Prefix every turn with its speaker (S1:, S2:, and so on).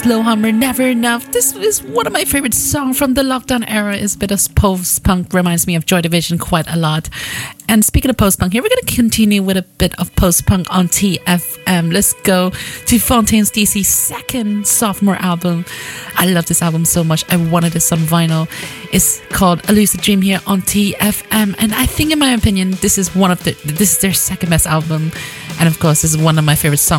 S1: Blowhammer, Never Enough. This is one of my favorite songs from the lockdown era. It's a bit of post-punk, reminds me of Joy Division quite a lot. And speaking of post-punk, here we're going to continue with a bit of post-punk on TFM. Let's go to Fontaine's DC's second sophomore album. I love this album so much. I wanted this on vinyl. It's called A Lucid Dream here on TFM. And I think, in my opinion, this is their second best album. And of course, this is one of my favorite songs